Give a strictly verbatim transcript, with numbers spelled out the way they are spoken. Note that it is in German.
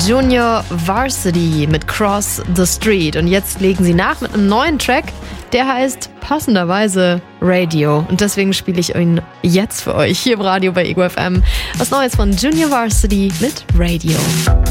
Junior Varsity mit Cross the Street. Und jetzt legen sie nach mit einem neuen Track, der heißt passenderweise Radio. Und deswegen spiele ich ihn jetzt für euch hier im Radio bei Ego F M. Was Neues von Junior Varsity mit Radio.